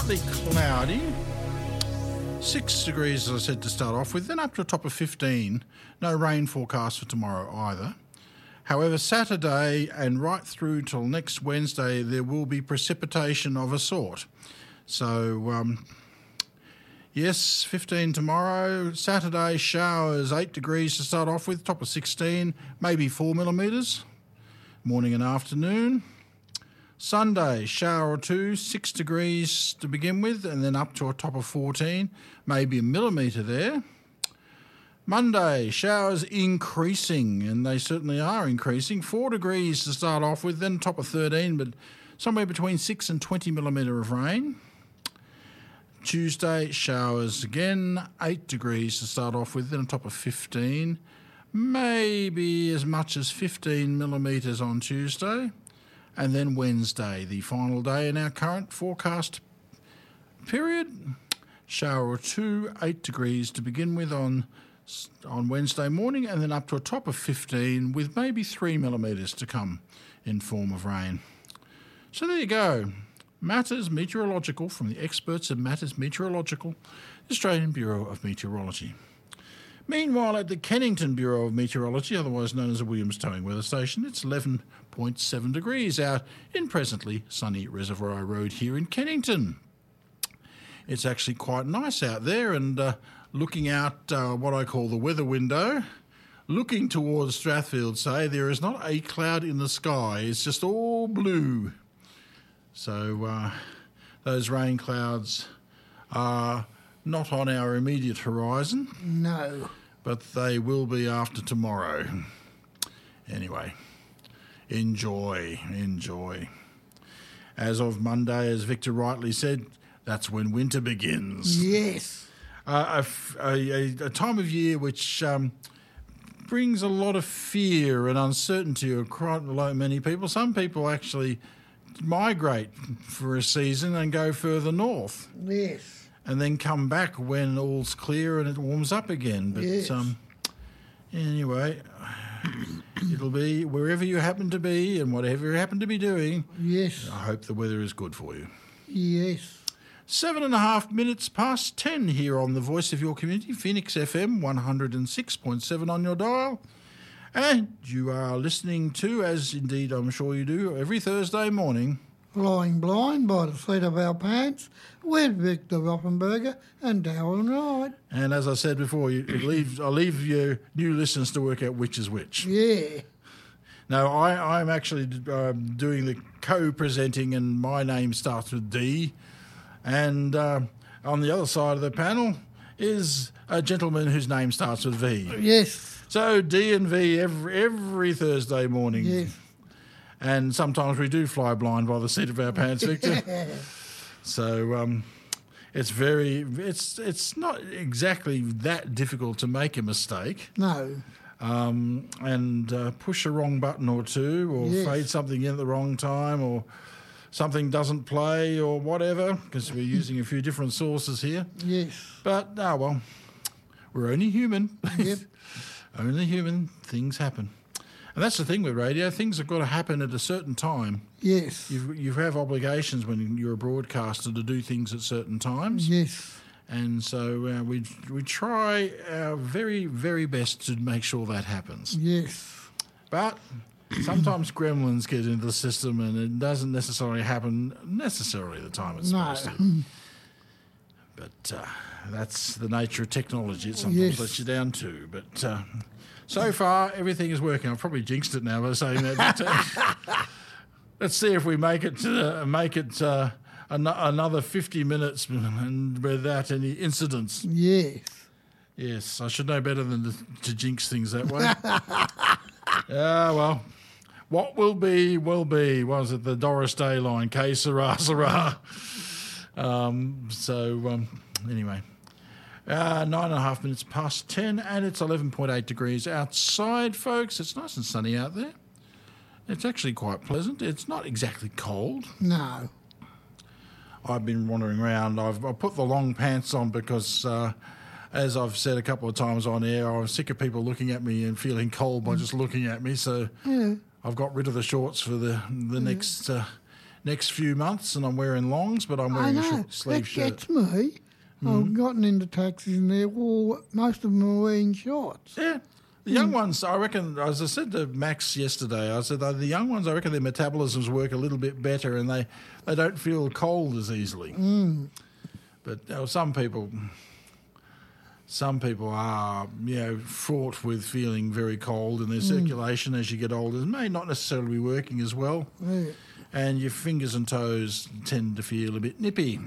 partly cloudy. 6 degrees, as I said, to start off with, then up to a top of 15. No rain forecast for tomorrow either. However, Saturday and right through till next Wednesday, there will be precipitation of a sort. So, yes, 15 tomorrow. Saturday, showers, 8 degrees to start off with, top of 16, maybe 4 millimetres, morning and afternoon. Sunday, shower or two, 6 degrees to begin with, and then up to a top of 14, maybe a millimetre there. Monday, showers increasing, and they certainly are increasing. 4 degrees to start off with, then top of 13, but somewhere between 6 and 20 millimetre of rain. Tuesday, showers again, 8 degrees to start off with, then a top of 15, maybe as much as 15 millimetres on Tuesday. And then Wednesday, the final day in our current forecast period. Shower or two, 8 degrees to begin with on Wednesday morning, and then up to a top of 15 with maybe 3 millimetres to come in form of rain. So there you go. Matters Meteorological from the experts at Matters Meteorological, Australian Bureau of Meteorology. Meanwhile, at the Kennington Bureau of Meteorology, otherwise known as the Williams Towing Weather Station, it's 11.7 degrees out in presently sunny Reservoir Road here in Kennington. It's actually quite nice out there, and looking out what I call the weather window, looking towards Strathfield, say, there is not a cloud in the sky. It's just all blue. So those rain clouds are not on our immediate horizon. No. But they will be after tomorrow. Anyway, enjoy. As of Monday, as Victor rightly said, that's when winter begins. Yes. A time of year which brings a lot of fear and uncertainty across many people. Some people actually migrate for a season and go further north. Yes. And then come back when all's clear and it warms up again. But yes. Anyway, it'll be wherever you happen to be and whatever you happen to be doing. Yes. I hope the weather is good for you. Yes. 7.5 minutes past 10 here on the Voice of Your Community, Phoenix FM 106.7 on your dial. And you are listening to, as indeed I'm sure you do, every Thursday morning, Flying Blind by the seat of our pants with Victor Rothenberger and Darren Wright. And as I said before, I'll leave your new listeners to work out which is which. Yeah. No, I'm actually doing the co-presenting, and my name starts with D. And on the other side of the panel is a gentleman whose name starts with V. Yes. So D and V every Thursday morning. Yes. And sometimes we do fly blind by the seat of our pants, Victor. So it's not exactly that difficult to make a mistake. No. And push a wrong button or two, or yes. fade something in at the wrong time, or something doesn't play or whatever, because we're using a few different sources here. Yes. But, well, we're only human. Yep. Only human. Things happen. And that's the thing with radio. Things have got to happen at a certain time. Yes. You have obligations when you're a broadcaster to do things at certain times. Yes. And so we try our very, very best to make sure that happens. Yes. But sometimes gremlins get into the system and it doesn't necessarily happen necessarily the time it's supposed to. But that's the nature of technology. It sometimes lets you down too. But so far, everything is working. I've probably jinxed it now by saying that. But, let's see if we make it another 50 minutes and without any incidents. Yes. Yes, I should know better than to jinx things that way. Well, what will be, will be. What was it, the Doris Day line? Que sera, sera. Anyway. 9.5 minutes past 10, and it's 11.8 degrees outside, folks. It's nice and sunny out there. It's actually quite pleasant. It's not exactly cold. No. I've been wandering around. I've put the long pants on because, as I've said a couple of times on air, I'm sick of people looking at me and feeling cold by just looking at me. So I've got rid of the shorts for the next next few months, and I'm wearing longs, but I'm I wearing a know. short sleeve That shirt. gets me. I've gotten into taxis and most of them are wearing shorts. Yeah. The young ones, I reckon, as I said to Max yesterday, I said the young ones, I reckon their metabolisms work a little bit better and they don't feel cold as easily. But some people are, fraught with feeling very cold, and their circulation as you get older may not necessarily be working as well. Yeah. And your fingers and toes tend to feel a bit nippy.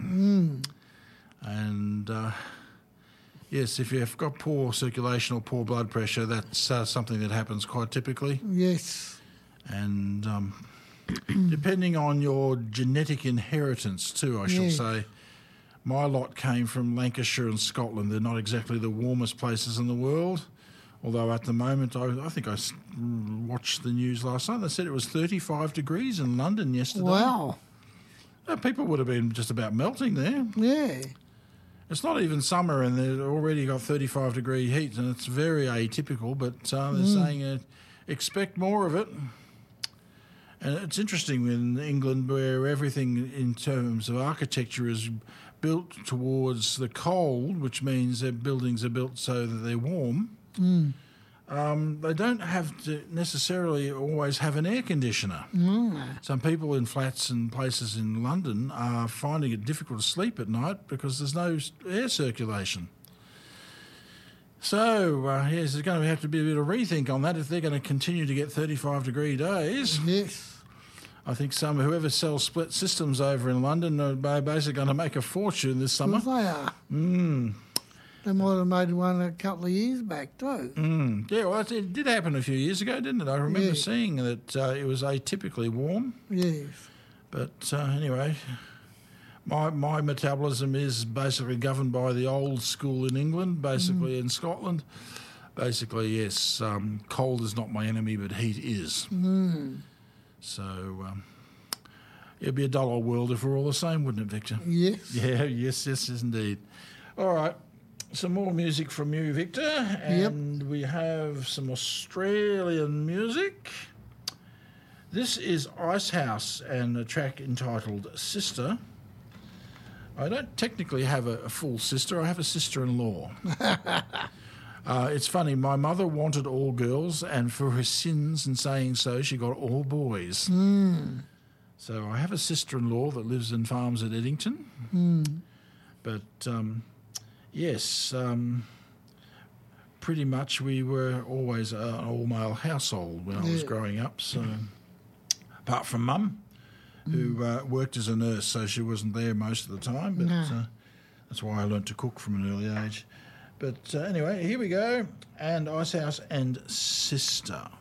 And yes, if you've got poor circulation or poor blood pressure, that's something that happens quite typically. Yes. And depending on your genetic inheritance too, I shall say. My lot came from Lancashire and Scotland. They're not exactly the warmest places in the world. Although at the moment, I think I watched the news last night. They said it was 35 degrees in London yesterday. Wow. People would have been just about melting there. Yeah. It's not even summer and they've already got 35-degree heat, and it's very atypical, but they're saying expect more of it. And it's interesting in England, where everything in terms of architecture is built towards the cold, which means their buildings are built so that they're warm. They don't have to necessarily always have an air conditioner. Some people in flats and places in London are finding it difficult to sleep at night because there's no air circulation. So, yes, there's going to have to be a bit of rethink on that if they're going to continue to get 35-degree days. Yes. I think whoever sells split systems over in London are basically going to make a fortune this summer. Well, they are. They might have made one a couple of years back too. Yeah, well, it did happen a few years ago, didn't it? I remember seeing that it was atypically warm. Yes. But anyway, my metabolism is basically governed by the old school in England, basically in Scotland. Basically, yes, cold is not my enemy, but heat is. So it'd be a dull old world if we're all the same, wouldn't it, Victor? Yes. Yeah, yes, indeed. All right. Some more music from you, Victor, and we have some Australian music. This is Icehouse and a track entitled Sister. I don't technically have a full sister, I have a sister-in-law. It's funny, my mother wanted all girls, and for her sins in saying so, she got all boys. So I have a sister-in-law that lives and farms at Eddington. But... yes, pretty much we were always an all-male household when I was growing up. So, apart from Mum, who worked as a nurse, so she wasn't there most of the time. But that's why I learnt to cook from an early age. But anyway, here we go, and Icehouse and Sister.